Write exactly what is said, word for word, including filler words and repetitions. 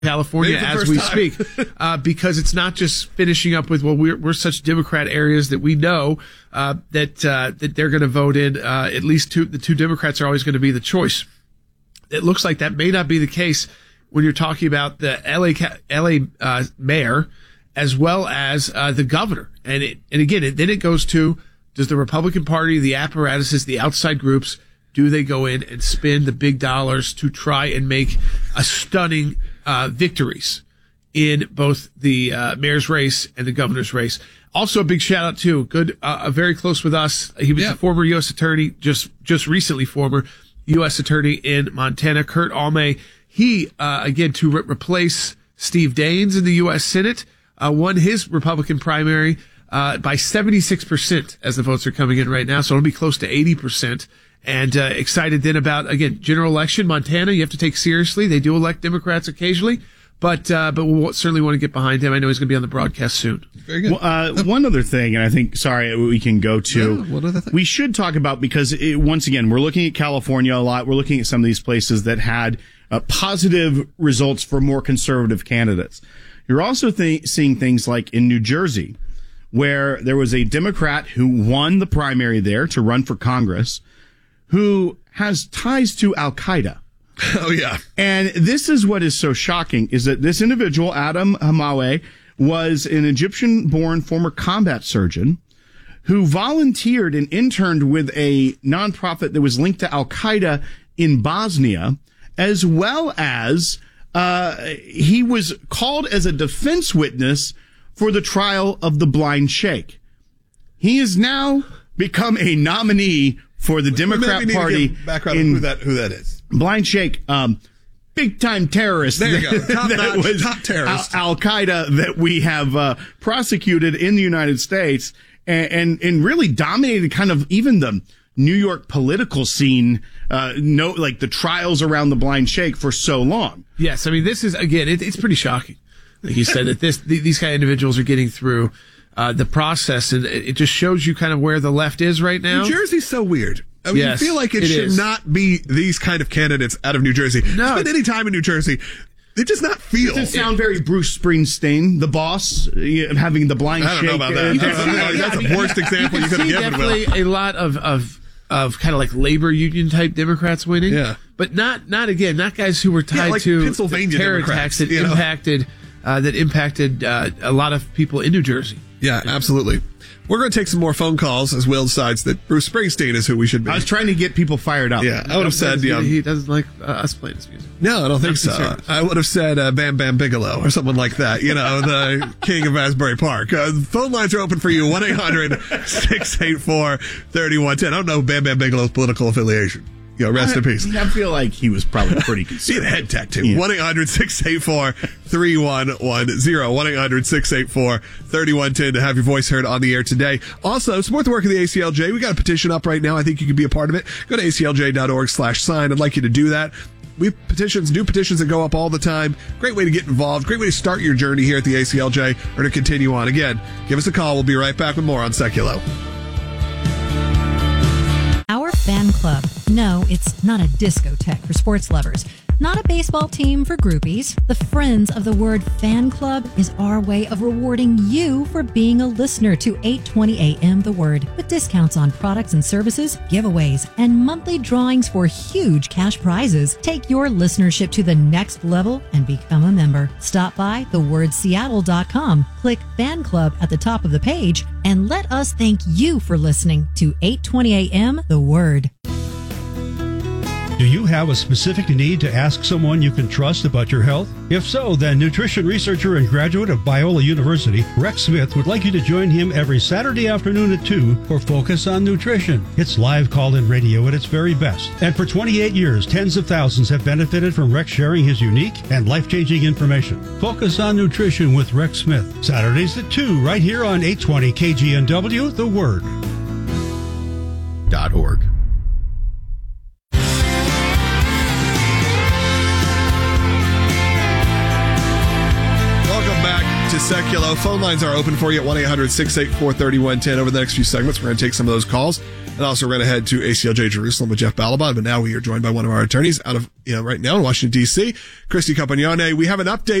California as we time. speak, uh, because it's not just finishing up with, well, we're, we're such Democrat areas that we know, uh, that, uh, that they're going to vote in, uh, at least two, the two Democrats are always going to be the choice. It looks like that may not be the case when you're talking about the L A, L A, uh, mayor as well as, uh, the governor. And it, and again, it, then it goes to, does the Republican Party, the apparatuses, the outside groups, do they go in and spend the big dollars to try and make a stunning uh victories in both the uh mayor's race and the governor's race? Also, a big shout out to good, uh, very close with us. He was yeah. a former U S attorney, just just recently former U S attorney in Montana, Kurt Alme. He uh again to re- replace Steve Daines in the U S Senate, uh won his Republican primary uh by seventy-six percent as the votes are coming in right now, so it'll be close to eighty percent. And uh, excited then about, again, general election. Montana, you have to take seriously. They do elect Democrats occasionally, but uh, but we'll certainly want to get behind him. I know he's going to be on the broadcast soon. Very good. Well, uh, one other thing, and I think, sorry, we can go to, yeah, what other thing? We should talk about, because it, once again, we're looking at California a lot. We're looking at some of these places that had uh, positive results for more conservative candidates. You're also th- seeing things like in New Jersey, where there was a Democrat who won the primary there to run for Congress, who has ties to Al-Qaeda. Oh, yeah. And this is what is so shocking, is that this individual, Adam Hamawi, was an Egyptian-born former combat surgeon who volunteered and interned with a nonprofit that was linked to Al-Qaeda in Bosnia, as well as uh he was called as a defense witness for the trial of the blind sheikh. He has now become a nominee for the Democrat Party. Background on who that who that is. Blind Sheikh, um, big time terrorist. There you go. Top that notch, was top terrorist. Al Qaeda that we have uh, prosecuted in the United States, and, and and really dominated kind of even the New York political scene. Uh, no, like the trials around the Blind Sheikh for so long. Yes, I mean this is again, it, it's pretty shocking. Like you said, that this th- these kind of individuals are getting through Uh, the process, and it just shows you kind of where the left is right now. New Jersey's so weird. I mean, yes, you feel like it, it should is. not be these kind of candidates out of New Jersey. No. Spend any time in New Jersey. It does not feel. It does sound very Bruce Springsteen, the boss, uh, having the blind I don't shake. know about that. Uh, That's, see, that's yeah, the worst example you, you could have see given. Definitely Will. a lot of of of kind of like labor union type Democrats winning. Yeah, but not not again, not guys who were tied yeah, like to Pennsylvania terror Democrats, attacks that you know? impacted uh, that impacted uh, a lot of people in New Jersey. Yeah, absolutely. We're going to take some more phone calls as Will decides that Bruce Springsteen is who we should be. I was trying to get people fired up. Yeah, I would have said, yeah. He doesn't like uh, us playing his music. No, I don't think so. concerned. I would have said uh, Bam Bam Bigelow or someone like that, you know, the king of Asbury Park. Uh, phone lines are open for you, one eight hundred six eight four three one one zero. I don't know Bam Bam Bigelow's political affiliation. You know, rest I, in peace. I feel like he was probably pretty See conservative. the head tattoo. Yeah. one eight hundred six eight four three one one zero. one eight hundred six eight four three one one zero to have your voice heard on the air today. Also, support the work of the A C L J. We got a petition up right now. I think you could be a part of it. Go to A C L J dot org slash sign. I'd like you to do that. We have petitions, new petitions that go up all the time. Great way to get involved. Great way to start your journey here at the A C L J or to continue on. Again, give us a call. We'll be right back with more on Seculo. Our fan club. No, it's not a discotheque for sports lovers. Not a baseball team for groupies. The Friends of the Word Fan Club is our way of rewarding you for being a listener to eight twenty A M The Word, with discounts on products and services, giveaways, and monthly drawings for huge cash prizes. Take your listenership to the next level and become a member. Stop by the word seattle dot com, click Fan Club at the top of the page, and let us thank you for listening to eight twenty A M The Word. Do you have a specific need to ask someone you can trust about your health? If so, then nutrition researcher and graduate of Biola University, Rex Smith, would like you to join him every Saturday afternoon at two for Focus on Nutrition. It's live call-in radio at its very best. And for twenty-eight years, tens of thousands have benefited from Rex sharing his unique and life-changing information. Focus on Nutrition with Rex Smith. Saturdays at two, right here on eight twenty K G N W, The Word. Dot org. To Seculo. Phone lines are open for you at one eight hundred six eight four three one one zero. Over the next few segments, we're going to take some of those calls. And also, we're going to head to A C L J Jerusalem with Jeff Balaban. But now we are joined by one of our attorneys out of, you know, right now in Washington, D C, Christy Campagnone. We have an update